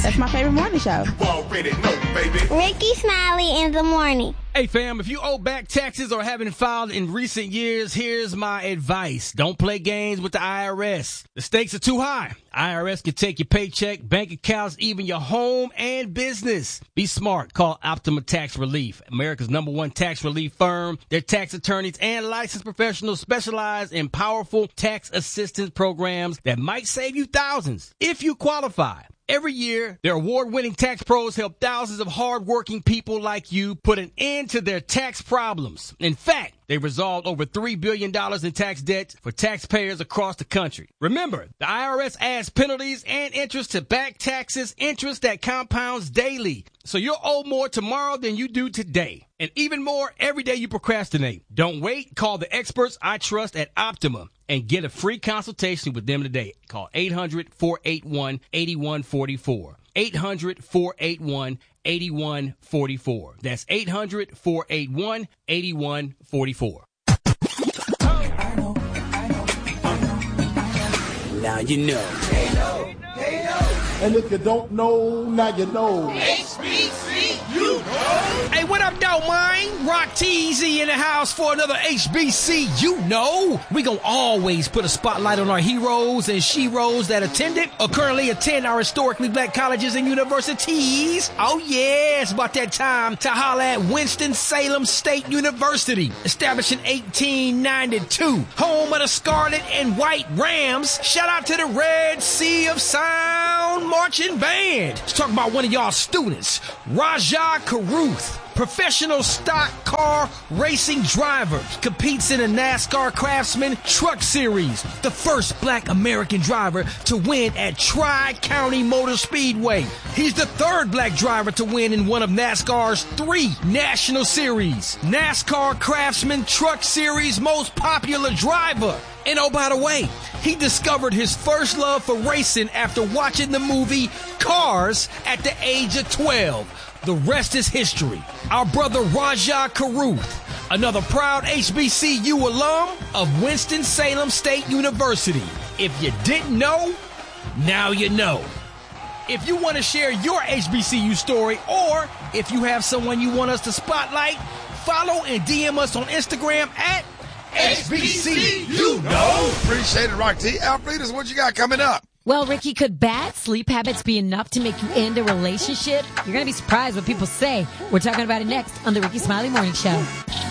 That's my favorite morning show. You already know, baby. Ricky Smiley in the morning. Hey, fam, if you owe back taxes or haven't filed in recent years, here's my advice. Don't play games with the IRS. The stakes are too high. IRS can take your paycheck, bank accounts, even your home and business. Be smart. Call Optima Tax Relief, America's #1 tax relief firm. Their tax attorneys and licensed professionals specialize in powerful tax assistance programs that might save you thousands if you qualify. Every year, their award-winning tax pros help thousands of hard-working people like you put an end to their tax problems. In fact, they resolved over $3 billion in tax debt for taxpayers across the country. Remember, the IRS adds penalties and interest to back taxes, interest that compounds daily. So you'll owe more tomorrow than you do today. And even more every day you procrastinate. Don't wait. Call the experts I trust at Optima and get a free consultation with them today. Call 800-481-8144. 800-481-8144. That's 800-481-8144. Now you know. And if you don't know, now you know. HBC, you know. Hey, what up, though, man? Rock Teasy in the house for another HBC. You know, we gonna always put a spotlight on our heroes and sheroes that attended or currently attend our historically black colleges and universities. Oh, yeah, it's about that time to holler at Winston-Salem State University, established in 1892, home of the Scarlet and White Rams. Shout out to the Red Sea of Sound Marching Band. Let's talk about one of y'all students, Rajah Caruth. Professional stock car racing driver, competes in the NASCAR Craftsman Truck Series, the first black American driver to win at Tri-County Motor Speedway. He's the third black driver to win in one of NASCAR's 3 national series. NASCAR Craftsman Truck Series most popular driver. And oh, by the way, he discovered his first love for racing after watching the movie Cars at the age of 12. The rest is history. Our brother Rajah Caruth, another proud HBCU alum of Winston-Salem State University. If you didn't know, now you know. If you want to share your HBCU story, or if you have someone you want us to spotlight, follow and DM us on Instagram at HBC, you know. Appreciate it, Rock T. Alfredas, what you got coming up? Well, Ricky, could bad sleep habits be enough to make you end a relationship? You're going to be surprised what people say. We're talking about it next on the Ricky Smiley Morning Show.